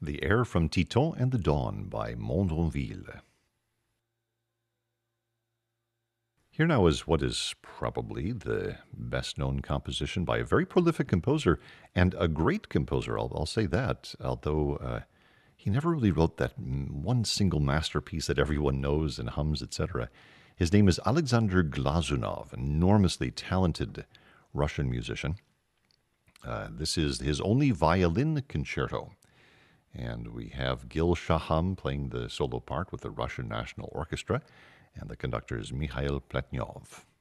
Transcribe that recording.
The air from Titon and the Dawn by Mondronville. Here now is what is probably the best known composition by a very prolific composer and a great composer, I'll say that, although he never really wrote that one single masterpiece that everyone knows and hums, etc. His name is Alexander Glazunov, an enormously talented Russian musician. This is his only violin concerto. And we have Gil Shaham playing the solo part with the Russian National Orchestra, and the conductor is Mikhail Pletnyov.